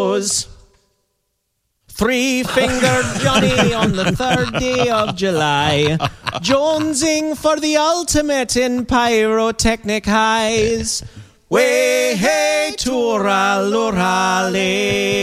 Three-fingered Johnny on the 3rd day of July, jonesing for the ultimate in pyrotechnic highs. Way hey, tooralurale.